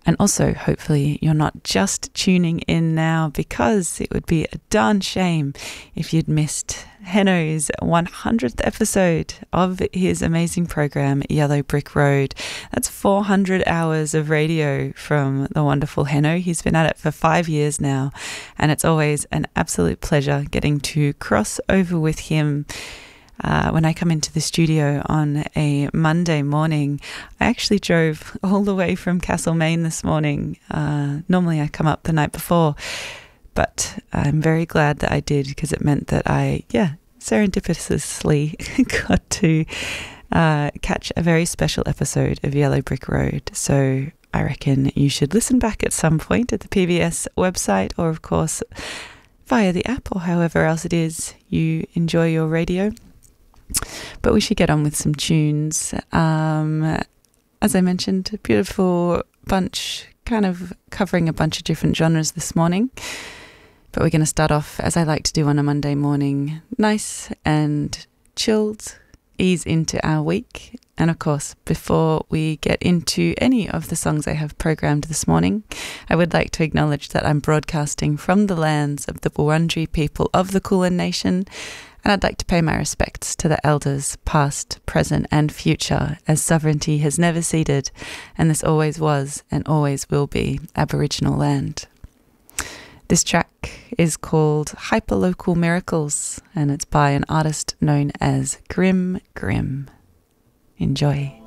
And also, hopefully, you're not just tuning in now, because it would be a darn shame if you'd missed Henno's 100th episode of his amazing program, Yellow Brick Road. That's 400 hours of radio from the wonderful Henno. He's been at it for 5 years now, and it's always an absolute pleasure getting to cross over with him. When I come into the studio on a Monday morning, I actually drove all the way from Castlemaine this morning. Normally I come up the night before, but I'm very glad that I did, because it meant that I, serendipitously got to catch a very special episode of Yellow Brick Road. So I reckon you should listen back at some point at the PBS website, or of course via the app, or however else it is you enjoy your radio. But we should get on with some tunes. As I mentioned, a beautiful bunch, kind of covering a bunch of different genres this morning. But we're going to start off, as I like to do on a Monday morning, nice and chilled, ease into our week. And of course, before we get into any of the songs I have programmed this morning, I would like to acknowledge that I'm broadcasting from the lands of the Wurundjeri people of the Kulin Nation. And I'd like to pay my respects to the elders, past, present and future, as sovereignty has never ceded, and this always was and always will be Aboriginal land. This track is called Hyperlocal Miracles, and it's by an artist known as Grim Grim. Enjoy.